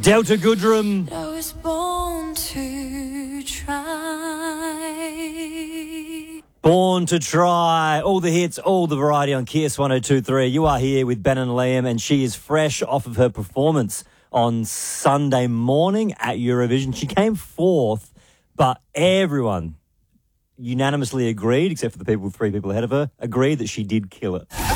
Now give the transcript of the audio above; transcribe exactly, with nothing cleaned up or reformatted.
Delta Goodrum. I was born to try. Born to try. All the hits, all the variety on Kiss one oh two point three. You are here with Ben and Liam, and she is fresh off of her performance on Sunday morning at Eurovision. She came fourth, but everyone unanimously agreed, except for the people, three people ahead of her, agreed that she did kill it.